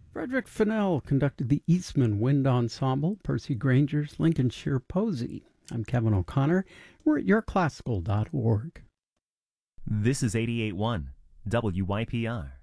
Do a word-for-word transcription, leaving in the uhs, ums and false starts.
Frederick Fennell conducted the Eastman Wind Ensemble, Percy Granger's Lincolnshire Posy. I'm Kevin O'Connor. We're at your classical dot org. This is eighty-eight point one W Y P R.